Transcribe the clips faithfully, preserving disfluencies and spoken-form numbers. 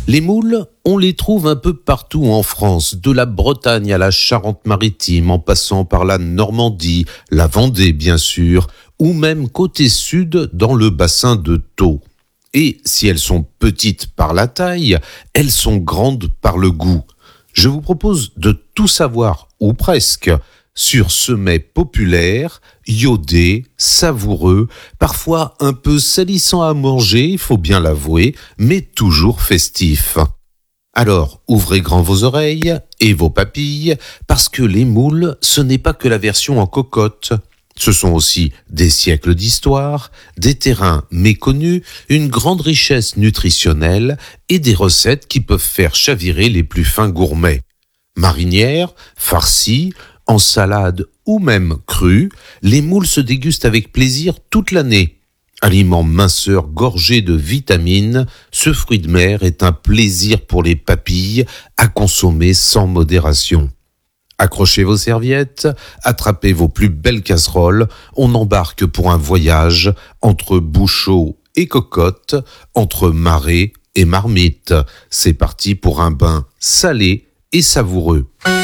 Les moules, on les trouve un peu partout en France, de la Bretagne à la Charente-Maritime, en passant par la Normandie, la Vendée bien sûr, ou même côté sud dans le bassin de Thau. Et si elles sont petites par la taille, elles sont grandes par le goût. Je vous propose de tout savoir, ou presque, sur ce mets populaire, iodé, savoureux, parfois un peu salissant à manger, il faut bien l'avouer, mais toujours festif. Alors, ouvrez grand vos oreilles et vos papilles, parce que les moules, ce n'est pas que la version en cocotte. Ce sont aussi des siècles d'histoire, des terrains méconnus, une grande richesse nutritionnelle et des recettes qui peuvent faire chavirer les plus fins gourmets. Marinières, farcies, en salade ou même crue, les moules se dégustent avec plaisir toute l'année. Aliment minceur gorgé de vitamines, ce fruit de mer est un plaisir pour les papilles à consommer sans modération. Accrochez vos serviettes, attrapez vos plus belles casseroles, on embarque pour un voyage entre bouchot et cocotte, entre marée et marmite. C'est parti pour un bain salé et savoureux.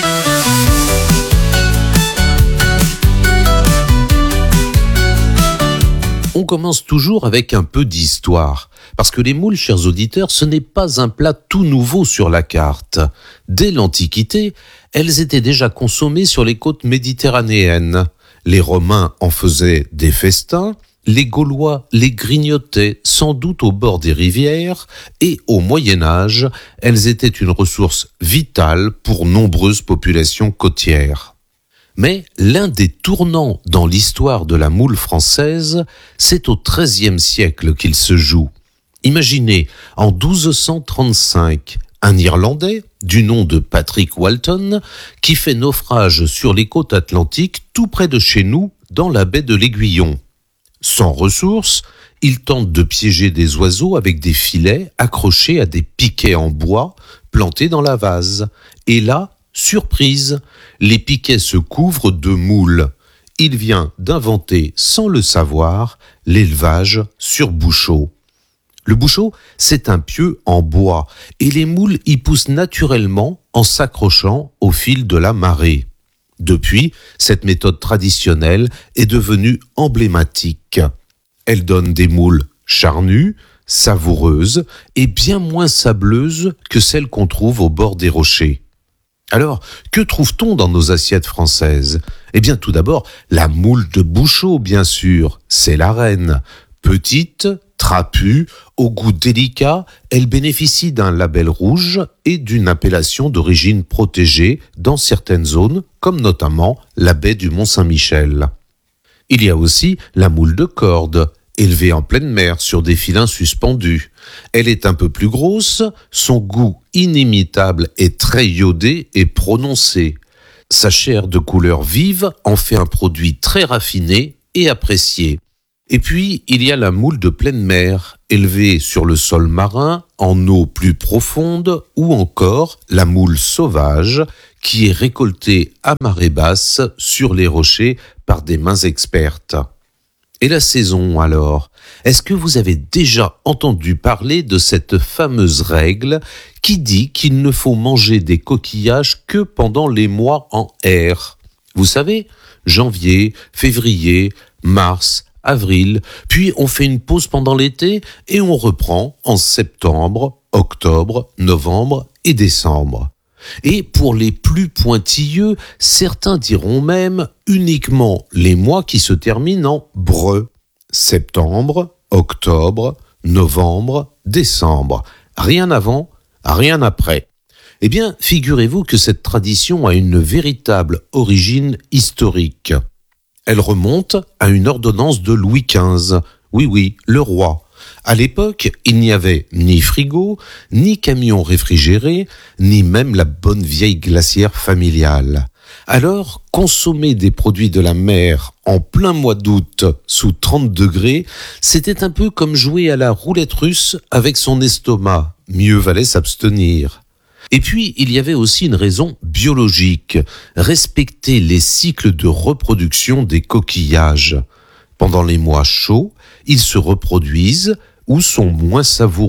On commence toujours avec un peu d'histoire, parce que les moules, chers auditeurs, ce n'est pas un plat tout nouveau sur la carte. Dès l'Antiquité, elles étaient déjà consommées sur les côtes méditerranéennes. Les Romains en faisaient des festins, les Gaulois les grignotaient sans doute au bord des rivières, et au Moyen-Âge, elles étaient une ressource vitale pour nombreuses populations côtières. Mais l'un des tournants dans l'histoire de la moule française, c'est au treizième siècle qu'il se joue. Imaginez, en douze cent trente-cinq, un Irlandais, du nom de Patrick Walton, qui fait naufrage sur les côtes atlantiques tout près de chez nous, dans la baie de l'Aiguillon. Sans ressources, il tente de piéger des oiseaux avec des filets accrochés à des piquets en bois plantés dans la vase. Et là, surprise, les piquets se couvrent de moules. Il vient d'inventer, sans le savoir, l'élevage sur bouchot. Le bouchot, c'est un pieu en bois, et les moules y poussent naturellement en s'accrochant au fil de la marée. Depuis, cette méthode traditionnelle est devenue emblématique. Elle donne des moules charnues, savoureuses et bien moins sableuses que celles qu'on trouve au bord des rochers. Alors, que trouve-t-on dans nos assiettes françaises ? Eh bien, tout d'abord, la moule de bouchot, bien sûr, c'est la reine. Petite, trapue, au goût délicat, elle bénéficie d'un label rouge et d'une appellation d'origine protégée dans certaines zones, comme notamment la baie du Mont-Saint-Michel. Il y a aussi la moule de corde, élevée en pleine mer sur des filins suspendus. Elle est un peu plus grosse, son goût inimitable est très iodé et prononcé. Sa chair de couleur vive en fait un produit très raffiné et apprécié. Et puis, il y a la moule de pleine mer, élevée sur le sol marin, en eau plus profonde, ou encore la moule sauvage, qui est récoltée à marée basse sur les rochers par des mains expertes. Et la saison alors ? Est-ce que vous avez déjà entendu parler de cette fameuse règle qui dit qu'il ne faut manger des coquillages que pendant les mois en R ? Vous savez, janvier, février, mars, avril, puis on fait une pause pendant l'été et on reprend en septembre, octobre, novembre et décembre. Et pour les plus pointilleux, certains diront même uniquement les mois qui se terminent en breu. Septembre, octobre, novembre, décembre. Rien avant, rien après. Eh bien, figurez-vous que cette tradition a une véritable origine historique. Elle remonte à une ordonnance de Louis quinze. Oui, oui, le roi. À l'époque, il n'y avait ni frigo, ni camion réfrigéré, ni même la bonne vieille glacière familiale. Alors, consommer des produits de la mer en plein mois d'août sous trente degrés, c'était un peu comme jouer à la roulette russe avec son estomac. Mieux valait s'abstenir. Et puis, il y avait aussi une raison biologique, respecter les cycles de reproduction des coquillages. Pendant les mois chauds, ils se reproduisent ou sont moins savoureux,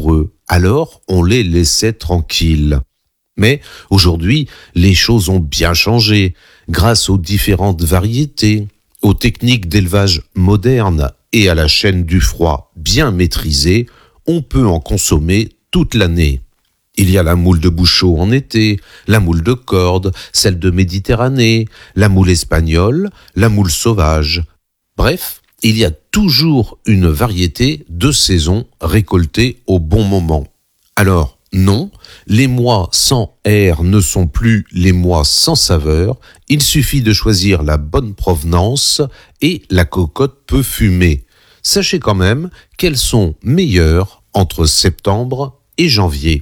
alors on les laissait tranquilles. Mais aujourd'hui, les choses ont bien changé grâce aux différentes variétés, aux techniques d'élevage modernes et à la chaîne du froid bien maîtrisée, on peut en consommer toute l'année. Il y a la moule de Bouchot en été, la moule de corde, celle de Méditerranée, la moule espagnole, la moule sauvage. Bref, il y a toujours une variété de saison récoltée au bon moment. Alors, non, les mois sans air ne sont plus les mois sans saveur, il suffit de choisir la bonne provenance et la cocotte peut fumer. Sachez quand même qu'elles sont meilleures entre septembre et janvier.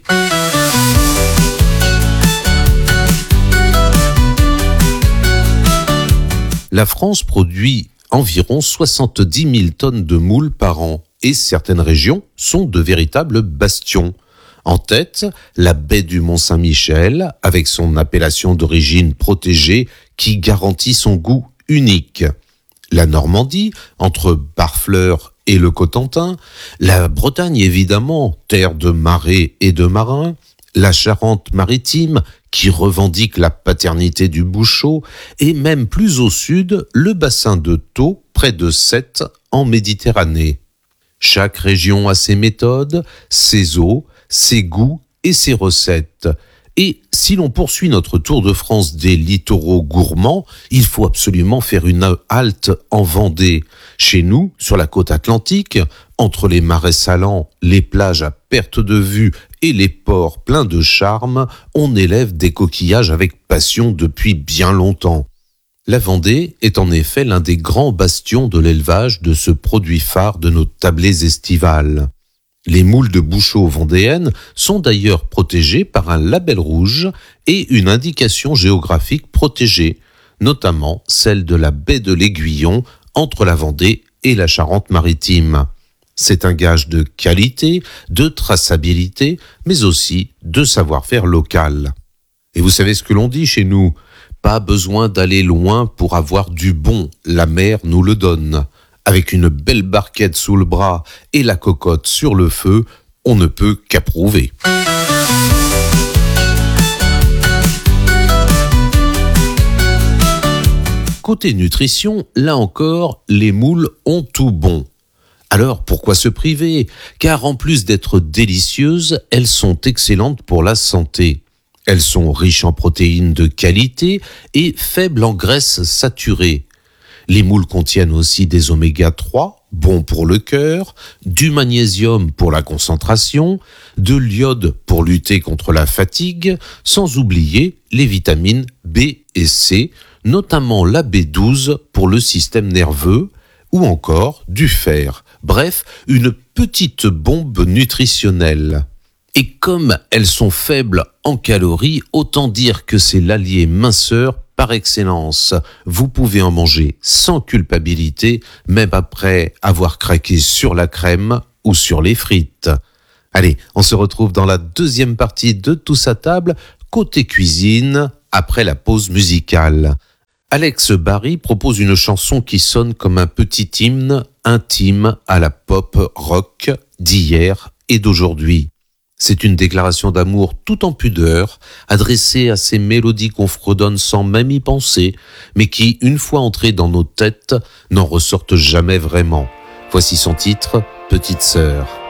La France produit environ soixante-dix mille tonnes de moules par an et certaines régions sont de véritables bastions. En tête, la baie du Mont-Saint-Michel, avec son appellation d'origine protégée qui garantit son goût unique. La Normandie, entre Barfleur et le Cotentin. La Bretagne, évidemment, terre de marais et de marins. La Charente-Maritime, qui revendique la paternité du Bouchot. Et même plus au sud, le bassin de Thau, près de Sète, en Méditerranée. Chaque région a ses méthodes, ses eaux, ses goûts et ses recettes. Et si l'on poursuit notre tour de France des littoraux gourmands, il faut absolument faire une halte en Vendée. Chez nous, sur la côte atlantique, entre les marais salants, les plages à perte de vue et les ports pleins de charme, on élève des coquillages avec passion depuis bien longtemps. La Vendée est en effet l'un des grands bastions de l'élevage de ce produit phare de nos tablées estivales. Les moules de Bouchot vendéennes sont d'ailleurs protégées par un label rouge et une indication géographique protégée, notamment celle de la baie de l'Aiguillon entre la Vendée et la Charente-Maritime. C'est un gage de qualité, de traçabilité, mais aussi de savoir-faire local. Et vous savez ce que l'on dit chez nous ? Pas besoin d'aller loin pour avoir du bon, la mer nous le donne. Avec une belle barquette sous le bras et la cocotte sur le feu, on ne peut qu'approuver. Côté nutrition, là encore, les moules ont tout bon. Alors pourquoi se priver ? Car en plus d'être délicieuses, elles sont excellentes pour la santé. Elles sont riches en protéines de qualité et faibles en graisses saturées. Les moules contiennent aussi des oméga trois, bons pour le cœur, du magnésium pour la concentration, de l'iode pour lutter contre la fatigue, sans oublier les vitamines B et C, notamment la B douze pour le système nerveux, ou encore du fer. Bref, une petite bombe nutritionnelle. Et comme elles sont faibles en calories, autant dire que c'est l'allié minceur par excellence. Vous pouvez en manger sans culpabilité, même après avoir craqué sur la crème ou sur les frites. Allez, on se retrouve dans la deuxième partie de Tous à table, côté cuisine, après la pause musicale. Alex Barry propose une chanson qui sonne comme un petit hymne intime à la pop rock d'hier et d'aujourd'hui. C'est une déclaration d'amour tout en pudeur, adressée à ces mélodies qu'on fredonne sans même y penser, mais qui, une fois entrées dans nos têtes, n'en ressortent jamais vraiment. Voici son titre, Petite sœur.